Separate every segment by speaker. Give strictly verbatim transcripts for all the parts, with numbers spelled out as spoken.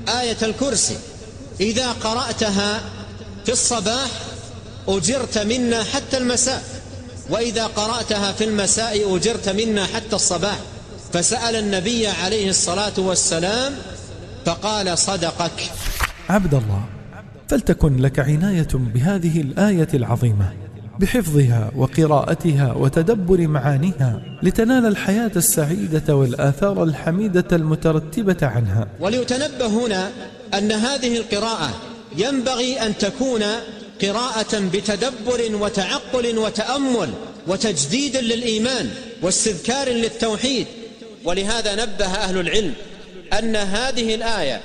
Speaker 1: آية الكرسي إذا قرأتها في الصباح أجرت منا حتى المساء، وإذا قرأتها في المساء أجرت منا حتى الصباح. فسأل النبي عليه الصلاة والسلام فقال صدقك.
Speaker 2: عبد الله، فلتكن لك عناية بهذه الآية العظيمة بحفظها وقراءتها وتدبر معانيها لتنال الحياة السعيدة والآثار الحميدة المترتبة عنها.
Speaker 1: وليتنبه هنا أن هذه القراءة ينبغي أن تكون قراءة بتدبر وتعقل وتأمل وتجديد للإيمان واستذكار للتوحيد. ولهذا نبه أهل العلم أن هذه الآية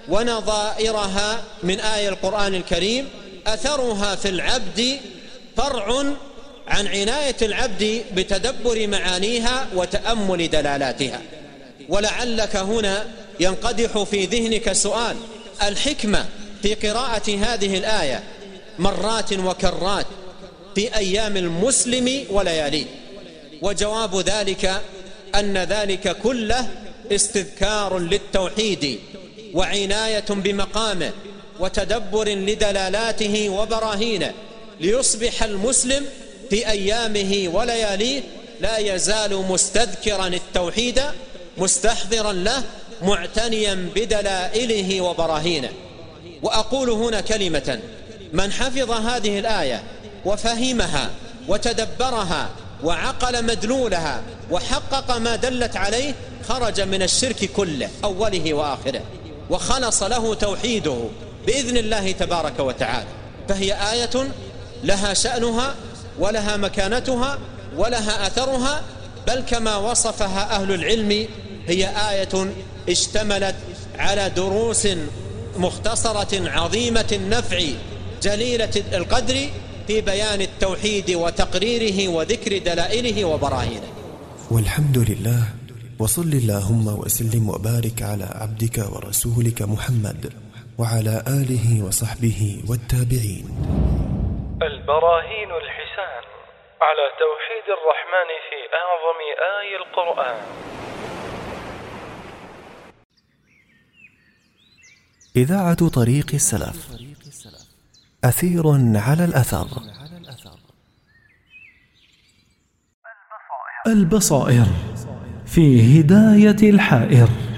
Speaker 1: ونظائرها من آية القرآن الكريم أثرها في العبد فرع عن عناية العبد بتدبر معانيها وتأمل دلالاتها. ولعلك هنا ينقدح في ذهنك سؤال: الحكمة في قراءة هذه الآية مرات وكرات في أيام المسلم ولياليه؟ وجواب ذلك أن ذلك كله استذكار للتوحيد وعناية بمقامه وتدبر لدلالاته وبراهينه، ليصبح المسلم في أيامه ولياليه لا يزال مستذكرا التوحيد مستحضرا له معتنيا بدلائله وبراهينه. وأقول هنا كلمة: من حفظ هذه الآية وفهمها وتدبرها وعقل مدلولها وحقق ما دلت عليه خرج من الشرك كله أوله وآخره، وخلص له توحيده بإذن الله تبارك وتعالى. فهي آية لها شأنها ولها مكانتها ولها أثرها، بل كما وصفها أهل العلم هي آية اشتملت على دروس مختصرة عظيمة النفع جليلة القدر في بيان التوحيد وتقريره وذكر دلائله وبراهينه.
Speaker 3: والحمد لله، وصل اللهم وسلم وبارك على عبدك ورسولك محمد وعلى آله وصحبه والتابعين.
Speaker 4: البراهين الحسان على توحيد الرحمن في أعظم آي القرآن.
Speaker 3: إذاعة طريق السلف، أثير على الأثر.
Speaker 2: البصائر في هداية الحائر.